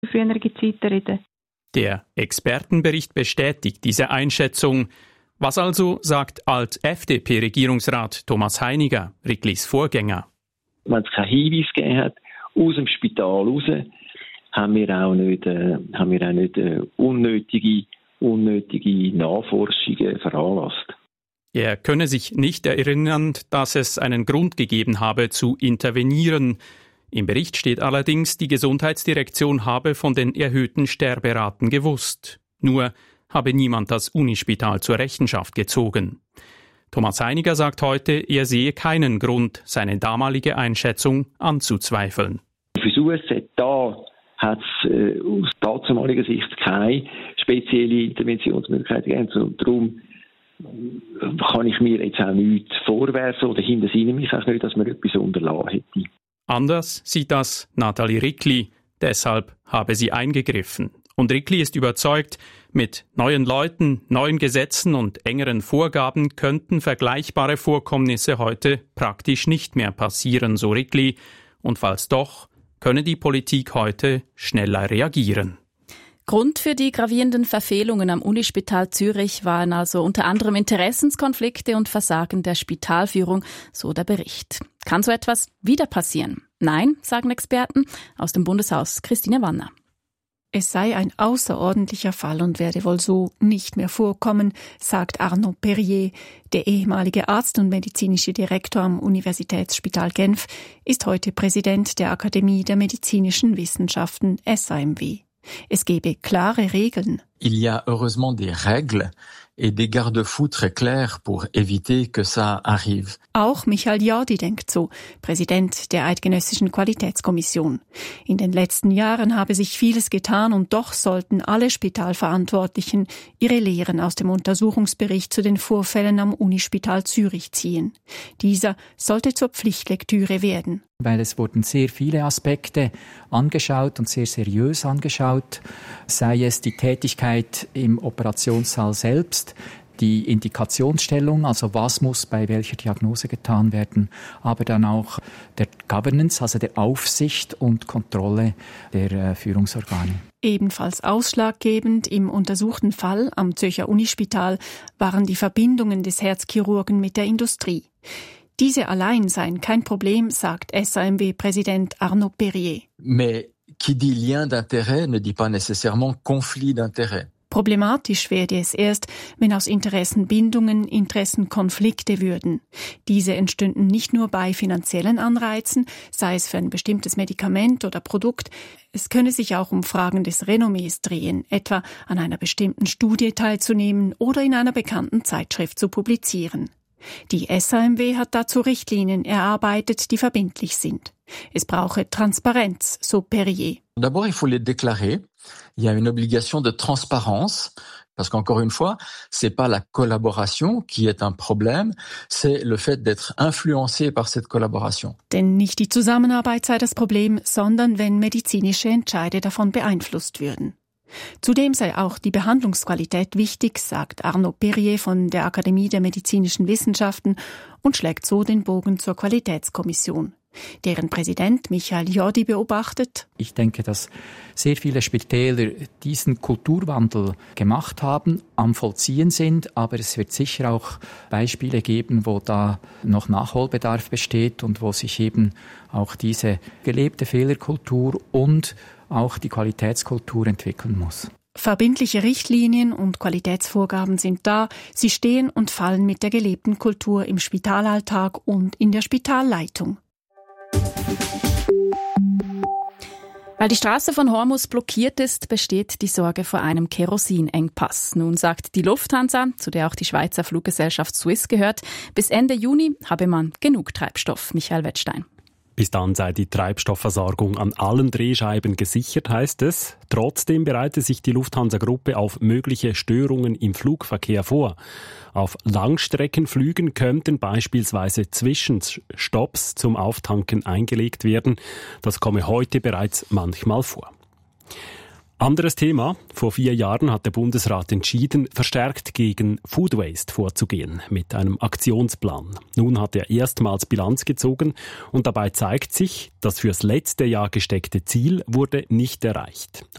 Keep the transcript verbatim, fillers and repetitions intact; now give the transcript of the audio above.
frühere Zeiten reden. Der Expertenbericht bestätigt diese Einschätzung. Was also sagt Alt-F D P-Regierungsrat Thomas Heiniger, Ricklis Vorgänger? Wenn es keinen Hinweis gegeben hat, aus dem Spital raus, haben wir auch nicht, äh, haben wir auch nicht äh, unnötige, unnötige Nachforschungen veranlasst. Er könne sich nicht erinnern, dass es einen Grund gegeben habe, zu intervenieren. Im Bericht steht allerdings, die Gesundheitsdirektion habe von den erhöhten Sterberaten gewusst. Nur habe niemand das Unispital zur Rechenschaft gezogen. Thomas Heiniger sagt heute, er sehe keinen Grund, seine damalige Einschätzung anzuzweifeln. Für das U S Z da hat es äh, aus damaliger Sicht keine spezielle Interventionsmöglichkeit gegeben. Und darum kann ich mir jetzt auch nichts vorwerfen oder hintersinne mich auch nicht, dass man etwas unterlassen hätte. Anders sieht das Nathalie Rickli. Deshalb habe sie eingegriffen. Und Rickli ist überzeugt, mit neuen Leuten, neuen Gesetzen und engeren Vorgaben könnten vergleichbare Vorkommnisse heute praktisch nicht mehr passieren, so Rickli. Und falls doch, könne die Politik heute schneller reagieren. Grund für die gravierenden Verfehlungen am Unispital Zürich waren also unter anderem Interessenskonflikte und Versagen der Spitalführung, so der Bericht. Kann so etwas wieder passieren? Nein, sagen Experten aus dem Bundeshaus. Christine Wanner. Es sei ein außerordentlicher Fall und werde wohl so nicht mehr vorkommen, sagt Arnaud Perrier. Der ehemalige Arzt und medizinische Direktor am Universitätsspital Genf ist heute Präsident der Akademie der medizinischen Wissenschaften S A M W. Es gebe klare Regeln. Il y a heureusement des règles et des garde-fous très clairs pour éviter que ça arrive. Auch Michael Jordi denkt so, Präsident der Eidgenössischen Qualitätskommission. In den letzten Jahren habe sich vieles getan und doch sollten alle Spitalverantwortlichen ihre Lehren aus dem Untersuchungsbericht zu den Vorfällen am Unispital Zürich ziehen. Dieser sollte zur Pflichtlektüre werden. Weil es wurden sehr viele Aspekte angeschaut und sehr seriös angeschaut, sei es die Tätigkeit im Operationssaal selbst, die Indikationsstellung, also was muss bei welcher Diagnose getan werden, aber dann auch der Governance, also der Aufsicht und Kontrolle der äh, Führungsorgane. Ebenfalls ausschlaggebend im untersuchten Fall am Zürcher Unispital waren die Verbindungen des Herzchirurgen mit der Industrie. Diese allein seien kein Problem, sagt S A M W-Präsident Arnaud Perrier. Mais qui dit lien d'intérêt ne dit pas nécessairement conflit d'intérêt. Problematisch werde es erst, wenn aus Interessen Bindungen, Interessenkonflikte würden. Diese entstünden nicht nur bei finanziellen Anreizen, sei es für ein bestimmtes Medikament oder Produkt. Es könne sich auch um Fragen des Renommees drehen, etwa an einer bestimmten Studie teilzunehmen oder in einer bekannten Zeitschrift zu publizieren. Die S A M W hat dazu Richtlinien erarbeitet, die verbindlich sind. Es brauche Transparenz, so Perrier. D'abord, il faut les déclarer. Il y a une obligation de transparence, parce qu'encore une fois, c'est pas la collaboration qui est un problème, c'est le fait d'être influencé par cette collaboration. Denn nicht die Zusammenarbeit sei das Problem, sondern wenn medizinische Entscheide davon beeinflusst würden. Zudem sei auch die Behandlungsqualität wichtig, sagt Arnaud Perrier von der Akademie der medizinischen Wissenschaften und schlägt so den Bogen zur Qualitätskommission. Deren Präsident Michael Jordi beobachtet: Ich denke, dass sehr viele Spitäler diesen Kulturwandel gemacht haben, am Vollziehen sind, aber es wird sicher auch Beispiele geben, wo da noch Nachholbedarf besteht und wo sich eben auch diese gelebte Fehlerkultur und auch die Qualitätskultur entwickeln muss. Verbindliche Richtlinien und Qualitätsvorgaben sind da. Sie stehen und fallen mit der gelebten Kultur im Spitalalltag und in der Spitalleitung. Weil die Straße von Hormuz blockiert ist, besteht die Sorge vor einem Kerosinengpass. Nun sagt die Lufthansa, zu der auch die Schweizer Fluggesellschaft Swiss gehört, bis Ende Juni habe man genug Treibstoff. Michael Wettstein. Bis dann sei die Treibstoffversorgung an allen Drehscheiben gesichert, heißt es. Trotzdem bereite sich die Lufthansa-Gruppe auf mögliche Störungen im Flugverkehr vor. Auf Langstreckenflügen könnten beispielsweise Zwischenstopps zum Auftanken eingelegt werden. Das komme heute bereits manchmal vor. Anderes Thema. Vor vier Jahren hat der Bundesrat entschieden, verstärkt gegen Food Waste vorzugehen, mit einem Aktionsplan. Nun hat er erstmals Bilanz gezogen und dabei zeigt sich, das fürs letzte Jahr gesteckte Ziel wurde nicht erreicht.